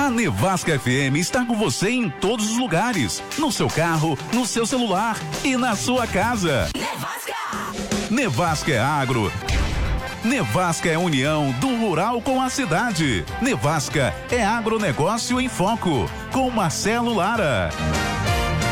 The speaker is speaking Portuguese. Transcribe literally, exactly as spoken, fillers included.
A Nevasca F M está com você em todos os lugares, no seu carro, no seu celular e na sua casa. Nevasca! Nevasca é agro. Nevasca é união do rural com a cidade. Nevasca é agronegócio em foco, com Marcelo Lara.